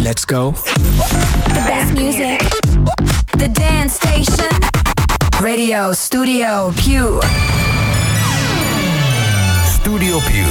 Let's go. The best music. The dance station. Radio Studio Più. Studio Più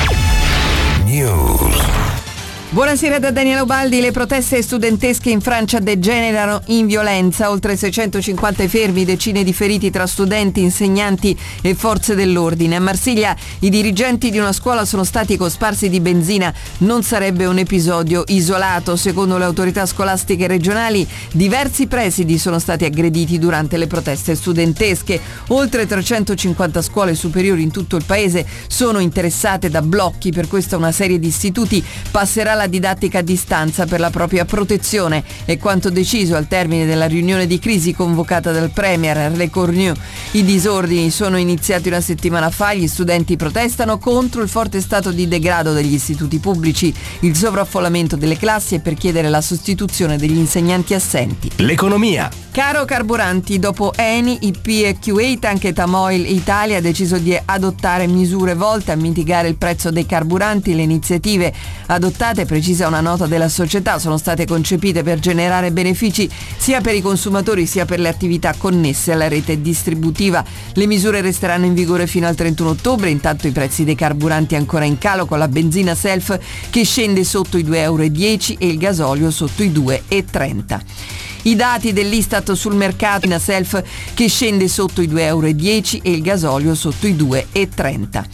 News. Buonasera da Daniela Ubaldi. Le proteste studentesche in Francia degenerano in violenza. Oltre 650 fermi, decine di feriti tra studenti, insegnanti e forze dell'ordine. A Marsiglia i dirigenti di una scuola sono stati cosparsi di benzina. Non sarebbe un episodio isolato. Secondo le autorità scolastiche regionali, diversi presidi sono stati aggrediti durante le proteste studentesche. Oltre 350 scuole superiori in tutto il paese sono interessate da blocchi. Per questo una serie di istituti passerà la didattica a distanza per la propria protezione. È quanto deciso al termine della riunione di crisi convocata dal premier Le Cornu. I disordini sono iniziati una settimana fa. Gli studenti protestano contro il forte stato di degrado degli istituti pubblici, il sovraffollamento delle classi e per chiedere la sostituzione degli insegnanti assenti. L'economia. Caro carburanti, dopo Eni, IP e Q8 anche Tamoil Italia ha deciso di adottare misure volte a mitigare il prezzo dei carburanti. Le iniziative adottate, precisa una nota della società, sono state concepite per generare benefici sia per i consumatori sia per le attività connesse alla rete distributiva. Le misure resteranno in vigore fino al 31 ottobre, intanto i prezzi dei carburanti ancora in calo, con la benzina self che scende sotto i 2,10 euro e il gasolio sotto i 2,30 euro. I dati dell'Istat sul mercato, in self che scende sotto i 2,10 euro e il gasolio sotto i 2,30 euro.